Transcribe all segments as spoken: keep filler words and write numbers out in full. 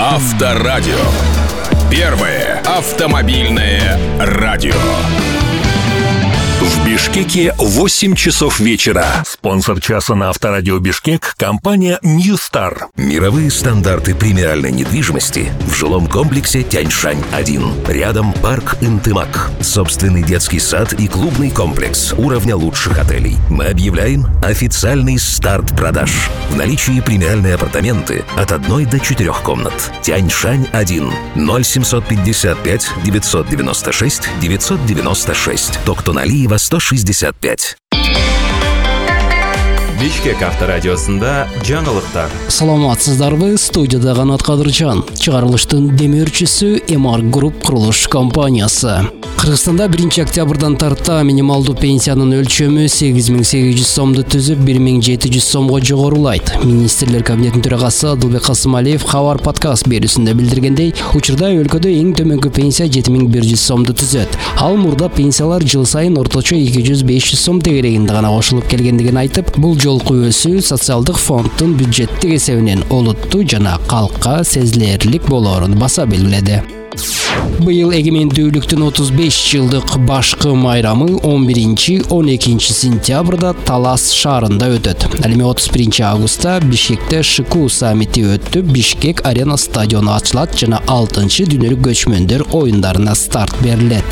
Авторадио. Первое автомобильное радио. В Бишкеке восемь часов вечера. Спонсор часа на Авторадио Бишкек — компания Ньюстар. Мировые стандарты премиальной недвижимости в жилом комплексе Тяньшань один. Рядом парк Интымак. Собственный детский сад и клубный комплекс уровня лучших отелей. Мы объявляем официальный старт продаж. В наличии премиальные апартаменты от одной до четырех комнат. Тяньшань один. ноль семьсот пятьдесят пять девятьсот девяносто шесть девятьсот девяносто шесть. Токтоналиева сто шестьдесят пять. Бишкек авторадиосында жаңылыктар. Саламатсыздарбы, студияда Канат Кадыржан. Чыгарылыштын демөөрчүсү Эмар Груп курулуш компаниясы. Кыргызстанда биринчи октябрдан тарта минималдуу пенсиянын өлчөмү сегиз миң сегиз жүз сомду түзүп бир миң жети жүз сомго жогорулайт. Министрлер кабинетинин төрагасы Адылбек Касымалиев Хабар подкаст берүүсүндө билдиргендей, учурда өлкөдө эң төмөнкү пенсия жети миң бир жүз сомду түзөт. Ал мурда пенсиялар жыл сайын орточо эки жүз беш жүз сом тегерегинде гана кошулуп келгендигин айтып, бул жолку өсүү социалдык фонддун бюджеттик эсебинен олуттуу жана калкка сезилерлик болоорун баса белгиледи. Быйыл эгемендүүлүктүн отуз беш жылдык башкы майрамы он биринчи — он экинчи сентябрда Талас шаарында өтөт. Ал эми отуз биринчи августта Бишкекте ШКУ саммити өтүп, Бишкек арена стадиону ачылат жана алтынчы дүйнөлүк көчмөндөр оюндарына старт берилет.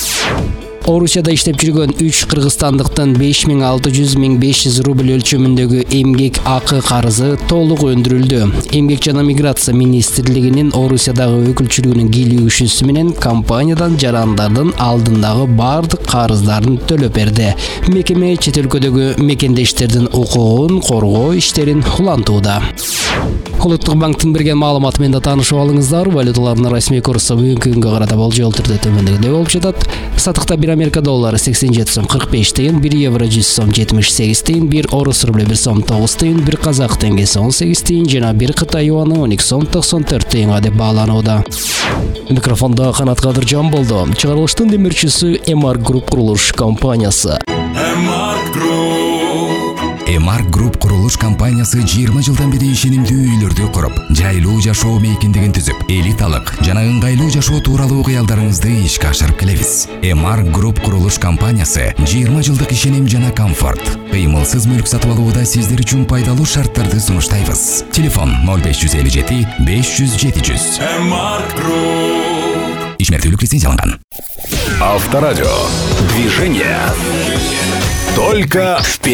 Орусияда иштеп жүргөн үч кыргызстандыктын беш миң алты жүз — миң беш жүз рубль өлчөмүндөгү эмгек акы карызы толук өндүрүлдү. Эмгек жана миграция министрлигинин Орусиядагы өкүлчүлүгүнүн кийлигишүүсү менен компаниядан жарандардын алдындагы бардык карыздарын төлөп берди. Мекеме чет өлкөдөгү мекендештердин укугун коргоо иштерин улантууда. Улуттук банктын берген маалыматы менен таанышып алыңыздар. Валюталардын расмий курсы бүгүнкү күнгө карата болжол түрдө төмөндөгүдөй болуп жатат. Сатыкта бир Америка доллары сексен жети сом кырк беш тыйын, бир евро жүз сом жетимиш сегиз тыйын, бир орус рубль бир сом тогуз тыйын, бир казак теңгеси он сегиз тыйын жана бир кытай юаны он эки сом токсон төрт тыйынга деп бааланууда. Микрофондо Канат Кадыржан болду. Чыгарылыштын демөөрчүсү Эмар Груп курулуш компаниясы. Эмар Груп. Эмар Груп курулуш компаниясы жыйырма жылдан бери ишенимдүү үйлөрдү куруп, жайлуу жашоо мейкиндигин түзүп, элиталык жана ыңгайлуу жашоо тууралуу кыялдарыңызды ишке ашырып келебиз. Эмар Груп курулуш компаниясы жыйырма жылдык ишеним жана комфорт. Кыймылсыз мүлк сатып алууда сиздер үчүн пайдалуу шарттарды сунуштайбыз. Телефон ноль беш жүз элүү жети беш жүз жети жүз. Эмар Груп. Ишмердүүлүк лицензияланган. Авторадио. Движение. Только вперед.